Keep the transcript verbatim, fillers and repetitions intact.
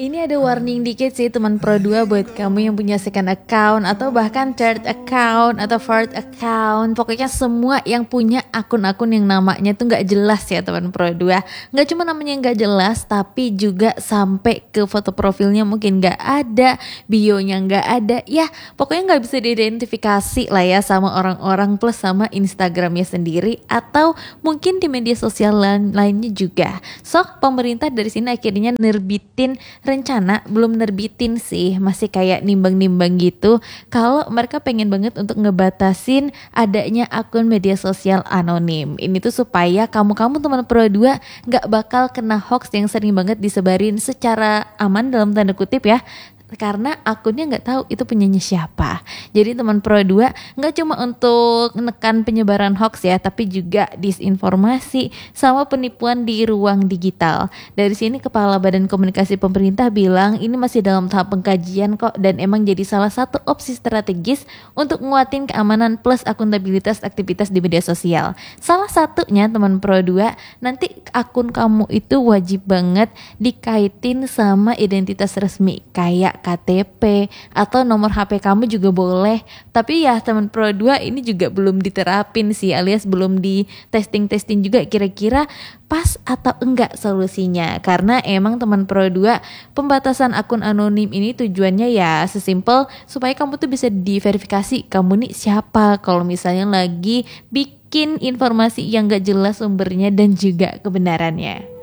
Ini ada warning dikit sih teman Pro dua buat kamu yang punya second account atau bahkan third account atau fourth account. Pokoknya semua yang punya akun-akun yang namanya tuh gak jelas ya teman Pro dua. Gak cuma namanya yang gak jelas, tapi juga sampai ke foto profilnya mungkin gak ada, bionya gak ada. Ya pokoknya gak bisa diidentifikasi lah ya sama orang-orang, plus sama Instagramnya sendiri atau mungkin di media sosial lain lainnya juga. So pemerintah dari sini akhirnya nerbitin rencana, belum nerbitin sih, masih kayak nimbang-nimbang gitu, kalau mereka pengen banget untuk ngebatasin adanya akun media sosial anonim. Ini tuh supaya kamu-kamu teman Pro dua gak bakal kena hoax yang sering banget disebarin secara aman dalam tanda kutip ya, karena akunnya nggak tahu itu punyanya siapa. Jadi teman Pro dua nggak cuma untuk menekan penyebaran hoax ya, tapi juga disinformasi sama penipuan di ruang digital. Dari sini Kepala Badan Komunikasi Pemerintah bilang ini masih dalam tahap pengkajian kok, dan emang jadi salah satu opsi strategis untuk nguatin keamanan plus akuntabilitas aktivitas di media sosial. Salah satunya teman Pro dua, nanti akun kamu itu wajib banget dikaitin sama identitas resmi kayak K T P atau nomor H P kamu juga boleh. Tapi ya teman Pro dua ini juga belum diterapin sih, alias belum di testing-testing juga kira-kira pas atau enggak solusinya. Karena emang teman Pro dua, pembatasan akun anonim ini tujuannya ya sesimpel supaya kamu tuh bisa diverifikasi kamu nih siapa kalau misalnya lagi bikin informasi yang gak jelas sumbernya dan juga kebenarannya.